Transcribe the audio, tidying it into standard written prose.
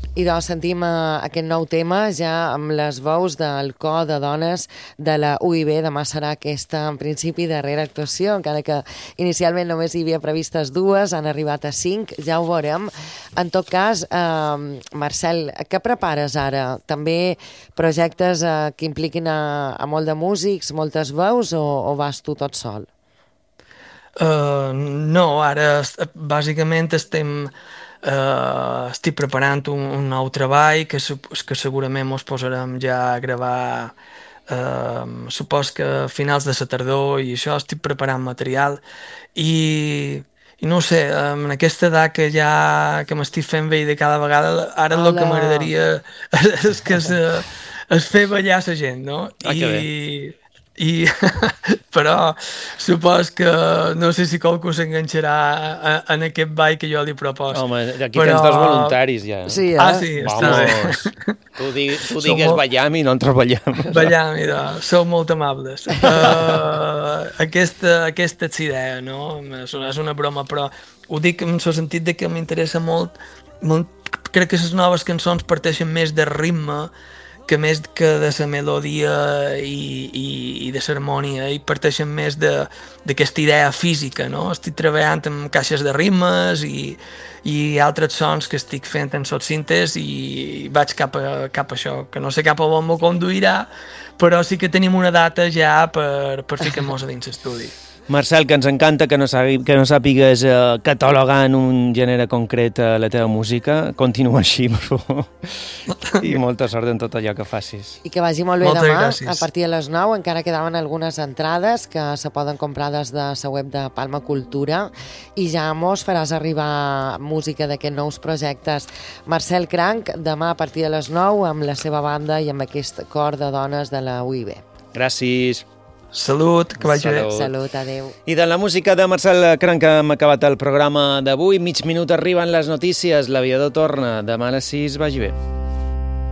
I doncs sentim aquest nou tema ja amb les veus del cor de dones de la UIB. Demà serà aquesta, en principi, darrera actuació, encara que inicialment només hi havia previstes 2, han arribat a 5, ja ho veurem. En tot cas, Marcel, què prepares ara? També projectes que impliquin a molt de músics, moltes veus, o vas tu tot sol? No, ara bàsicament estic preparant un nou treball que segurament mos posarem ja a gravar, supos que a finals de la tardor, i això estic preparant material i no ho sé, en aquesta edat que m'estic fent vell de cada vegada, ara el que m'agradaria és fer ballar la gent, no? Però supos que no sé si qualcú s'enganxarà en aquest ball que jo li proposo. Home, aquí tens 2 voluntaris ja. Sí, sí, està bé. Tu digues ballam i nosaltres ballam. Ballam, sou molt amables. Aquesta és idea, no? És una broma, però ho dic en el sentit de que m'interessa molt. Crec que les noves cançons parteixen més de ritme que més que de la melodia i de l'harmonia, i parteixen més d'aquesta idea física, no? Estic treballant amb caixes de ritmes i altres sons que estic fent en sotsintes i vaig cap a això, que no sé cap a on m'ho conduirà, però sí que tenim una data ja per ficar-nos a dins l'estudi. Marcel, que ens encanta que no sàpigues catalogar en un gènere concret la teva música. Continua així, per favor. I molta sort en tot allò que facis. I que vagi molt bé demà, gràcies. a partir de les 9. Encara quedaven algunes entrades que se poden comprar des de la web de Palma Cultura, i ja mos faràs arribar música d'aquests nous projectes. Marcel Cranc, demà a partir de les 9, amb la seva banda i amb aquest cor de dones de la UIB. Gràcies. Salut, que vagi bé. Salut, adeu. I de la música de Marcel Cranc hem acabat el programa d'avui. Mig minut arriben les notícies. L'aviador torna. Demà a les 6. Vagi bé.